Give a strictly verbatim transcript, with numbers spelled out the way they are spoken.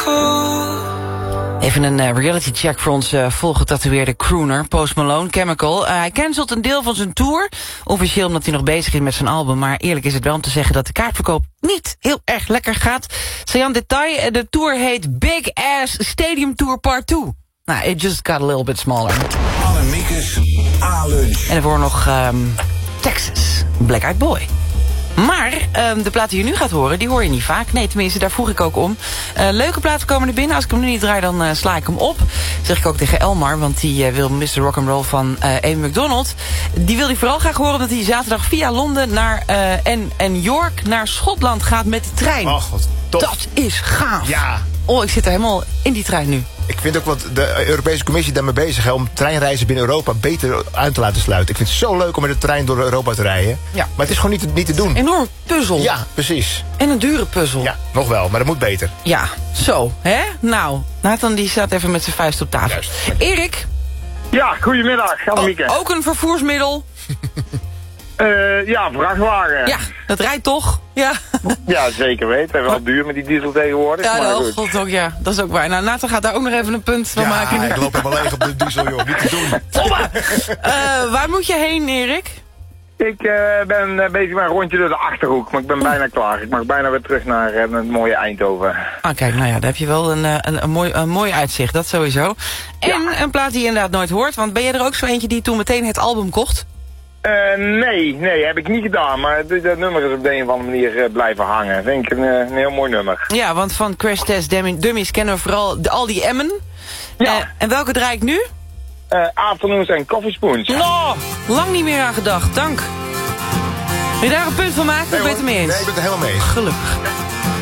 Even een uh, reality check voor onze uh, volgetatoeëerde crooner, Post Malone, Chemical. Uh, hij cancelt een deel van zijn tour. Officieel omdat hij nog bezig is met zijn album. Maar eerlijk is het wel om te zeggen dat de kaartverkoop niet heel erg lekker gaat. Sajan detail, de tour heet Big Ass Stadium Tour Part twee. Nou, it just got a little bit smaller. Annemiekes A-lunch. En ervoor nog um, Texas, Black Eyed Boy. Maar um, de plaat die je nu gaat horen, die hoor je niet vaak. Nee, tenminste, daar vroeg ik ook om. Uh, leuke platen komen er binnen. Als ik hem nu niet draai, dan uh, sla ik hem op. Zeg ik ook tegen Elmar, want die uh, wil mister Rock'n'Roll van uh, Amy McDonald. Die wil hij vooral graag horen, omdat hij zaterdag via Londen naar, uh, en, en York naar Schotland gaat met de trein. Oh, god, tof. Dat is gaaf. Ja. Oh, ik zit er helemaal in die trein nu. Ik vind ook wat de Europese Commissie daarmee bezig is om treinreizen binnen Europa beter uit te laten sluiten. Ik vind het zo leuk om met de trein door Europa te rijden. Ja. Maar het is gewoon niet te, niet te doen. Enorm puzzel. Ja, precies. En een dure puzzel. Ja, nog wel, maar dat moet beter. Ja, zo, hè? Nou, Nathan die staat even met zijn vuist op tafel. Juist. Erik? Ja, goedemiddag, Annemieke. Oh, ook een vervoersmiddel? Uh, ja, vrachtwagen. Ja, dat rijdt toch? Ja, ja zeker weten. Wel duur met die diesel tegenwoordig. ja, maar oh, goed. God, ook, ja, dat is ook waar. Nou, Nathan gaat daar ook nog even een punt van Ja, maken. ik loop helemaal leeg op de diesel, joh. Niet te doen. Volle! uh, waar moet je heen, Erik? Ik uh, ben uh, bezig met een rondje door de Achterhoek, maar ik ben bijna klaar. Ik mag bijna weer terug naar uh, het mooie Eindhoven. Ah, kijk, nou ja, daar heb je wel een, een, een, mooi, een mooi uitzicht, dat sowieso. En ja. Een plaat die je inderdaad nooit hoort, want ben je er ook zo eentje die toen meteen het album kocht? Uh, nee, nee, heb ik niet gedaan, maar dat, dat nummer is op de een of andere manier uh, blijven hangen. Vind ik een, uh, een heel mooi nummer. Ja, want van Crash Test Dummies kennen we vooral de, al die Emmen. Ja. Uh, en welke draai ik nu? Uh, Afternoons en Coffee Spoons. No, lang niet meer aan gedacht, dank. Wil je daar een punt van maken? Nee, of ben je het mee eens? Nee, ik ben het er helemaal mee eens. Gelukkig.